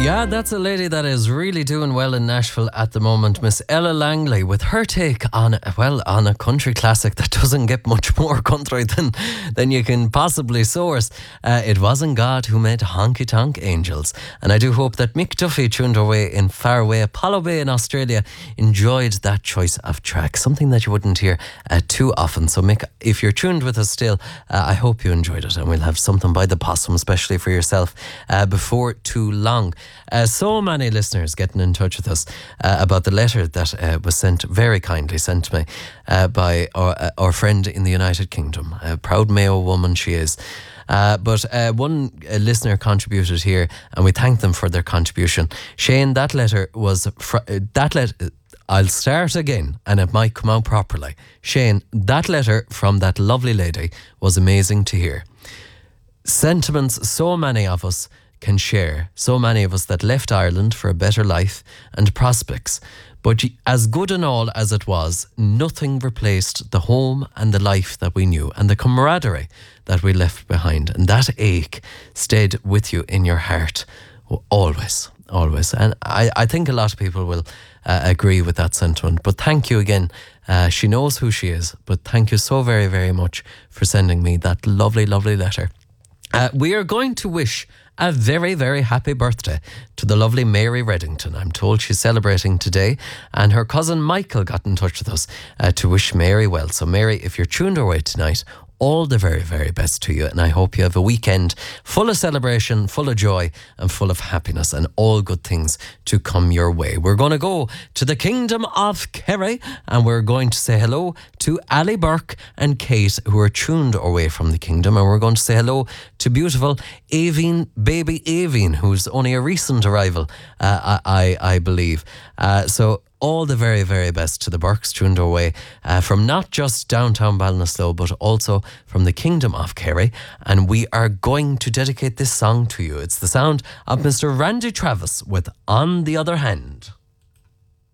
Yeah, that's a lady that is really doing well in Nashville at the moment, Miss Ella Langley, with her take on a country classic that doesn't get much more country than you can possibly source. It wasn't God who made honky tonk angels, and I do hope that Mick Duffy, tuned away in faraway Apollo Bay in Australia, enjoyed that choice of track, something that you wouldn't hear too often. So Mick, if you're tuned with us still, I hope you enjoyed it, and we'll have something by the possum, especially for yourself, before too long. So many listeners getting in touch with us about the letter that was sent, very kindly sent to me, by our friend in the United Kingdom. A proud Mayo woman she is. But one listener contributed here, and we thank them for their contribution. Shane, that letter was... I'll start again, and it might come out properly. Shane, that letter from that lovely lady was amazing to hear. Sentiments so many of us can share, so many of us that left Ireland for a better life and prospects. But as good and all as it was, nothing replaced the home and the life that we knew and the camaraderie that we left behind. And that ache stayed with you in your heart always, always. And I think a lot of people will agree with that sentiment. But thank you again. She knows who she is, but thank you so very, very much for sending me that lovely, lovely letter. We are going to wish a very, very happy birthday to the lovely Mary Reddington. I'm told she's celebrating today, and her cousin Michael got in touch with us to wish Mary well. So Mary, if you're tuned our way tonight, all the very, very best to you, and I hope you have a weekend full of celebration, full of joy, and full of happiness, and all good things to come your way. We're going to go to the Kingdom of Kerry, and we're going to say hello to Ali Burke and Kate, who are tuned away from the Kingdom, and we're going to say hello to beautiful Aveen, baby Aveen, who's only a recent arrival, I believe. So all the very, very best to the Burkes, tuned away from not just downtown Ballinasloe, but also from the Kingdom of Kerry. And we are going to dedicate this song to you. It's the sound of Mr. Randy Travis with On the Other Hand.